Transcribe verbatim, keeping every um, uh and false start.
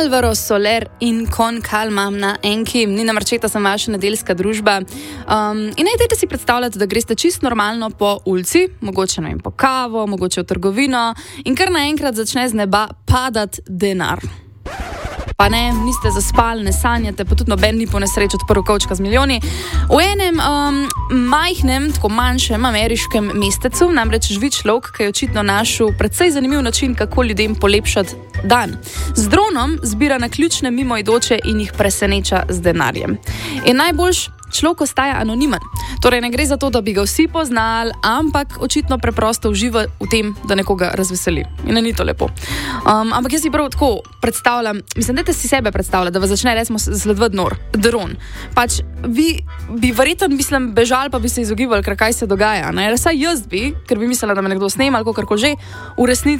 Alvaro Soler in Con Calma na Enki. Nina Marčeta sem vaša nedeljska družba. Um, in najdete si predstavljati, da greste čisto normalno po ulici, mogoče ne vem, po kavo, mogoče v trgovino in kar naenkrat začne z neba padati denar. Pa ne, niste zaspali, ne sanjate, pa tudi noben ni po nesreči odprl kovčka z milijoni. V enem um, majhnem, tako manjšem ameriškem mestecu namreč živi človek, ki je očitno našel precej zanimiv način, kako ljudem polepšati dan. Z dronom zbira naključne mimoidoče in jih preseneča z denarjem. In najboljš, človek ostaja anonimen. Torej ne gre za to, da bi ga vsi poznali, ampak očitno preprosto uživa v tem, da nekoga razveseli. In ni to lepo. Um, ampak jaz si prav tako predstavljam, mislim, da te si sebe predstavlja, da vas začne recimo sledovati nor, dron. Pač vi bi verjetno, mislim, bežali, pa bi se izogibali, ker kaj se dogaja. Ne? Saj jaz bi, ker bi mislila, da me nekdo snema ali kakorkoli že, v resnici